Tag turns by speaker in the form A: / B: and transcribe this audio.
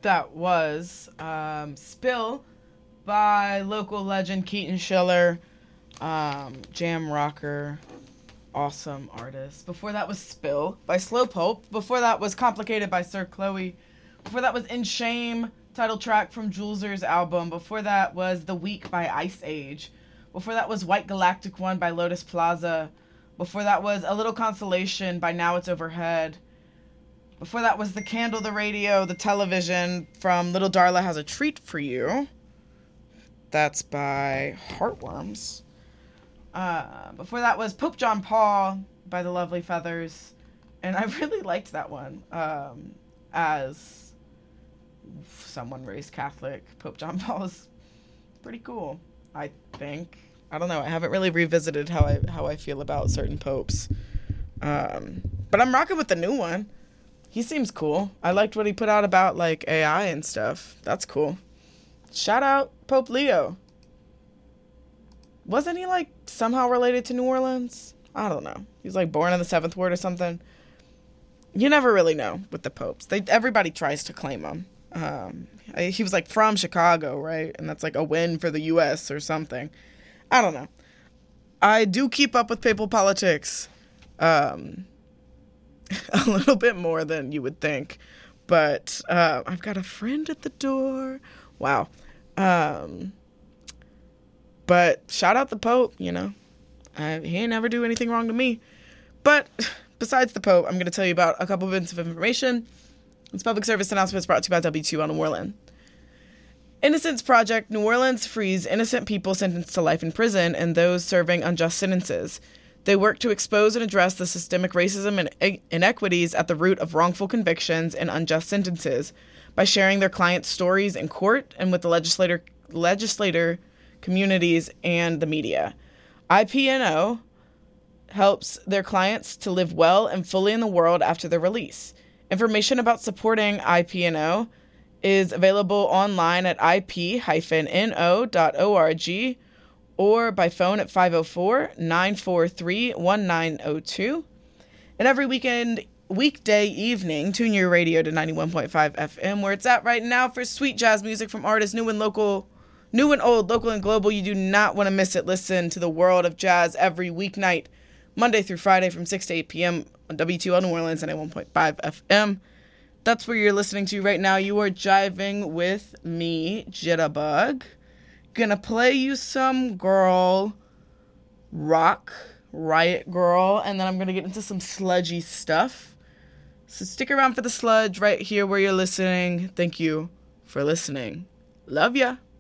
A: That was Spill by local legend Keaton Schiller, jam rocker, awesome artist. Before that was Spill by Slowpoke. Before that was Complicated by Sir Chloe. Before that was In Shame, title track from Jules's album. Before that was The Week by Ice Age. Before that was White Galactic One by Lotus Plaza. Before that was A Little Consolation by Now It's Overhead. Before that was The Candle, the Radio, the Television from Little Darla Has a Treat for You. That's by Heartworms. Before that was Pope John Paul by The Lovely Feathers. And I really liked that one. As someone raised Catholic, Pope John Paul is pretty cool, I think. I don't know. I haven't really revisited how I feel about certain popes. But I'm rocking with the new one. He seems cool. I liked what he put out about, like, AI and stuff. That's cool. Shout out Pope Leo. Wasn't he, like, somehow related to New Orleans? I don't know. He was, like, born in the 7th ward or something. You never really know with the popes. Everybody tries to claim him. He was, like, from Chicago, right? And that's, like, a win for the U.S. or something. I don't know. I do keep up with papal politics. A little bit more than you would think. But I've got a friend at the door. Wow. But shout out the Pope, you know. He ain't never do anything wrong to me. But besides the Pope, I'm going to tell you about a couple of bits of information. This public service announcement is brought to you by W2 on New Orleans. Innocence Project New Orleans frees innocent people sentenced to life in prison and those serving unjust sentences. They work to expose and address the systemic racism and inequities at the root of wrongful convictions and unjust sentences by sharing their clients' stories in court and with the legislator, communities, and the media. IPNO helps their clients to live well and fully in the world after their release. Information about supporting IPNO is available online at ip-no.org or by phone at 504-943-1902. And every weekday evening, tune your radio to 91.5 FM, where it's at right now for sweet jazz music from artists new and old, local and global. You do not want to miss it. Listen to the world of jazz every weeknight, Monday through Friday from 6 to 8 p.m. on W2 New Orleans 91.5 FM. That's where you're listening to right now. You are jiving with me, Jitterbug. Gonna play you some girl rock, Riot Girl, and then I'm gonna get into some sludgy stuff. So stick around for the sludge right here where you're listening. Thank you for listening. Love ya.